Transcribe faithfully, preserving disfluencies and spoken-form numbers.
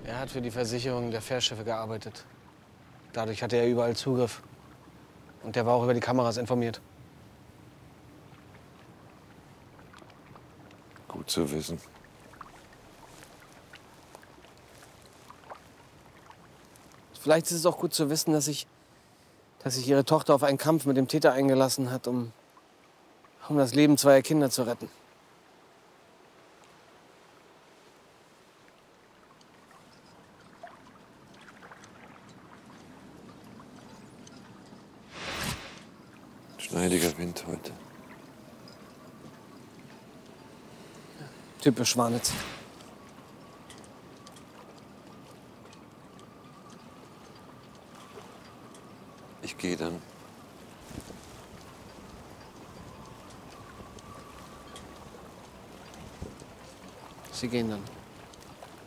Er hat für die Versicherung der Fährschiffe gearbeitet. Dadurch hatte er überall Zugriff. Und der war auch über die Kameras informiert. Gut zu wissen. Vielleicht ist es auch gut zu wissen, dass sich dass sich ihre Tochter auf einen Kampf mit dem Täter eingelassen hat, um, um das Leben zweier Kinder zu retten. Schneidiger Wind heute. Typisch Schwanitz. Ich gehe dann. Sie gehen dann.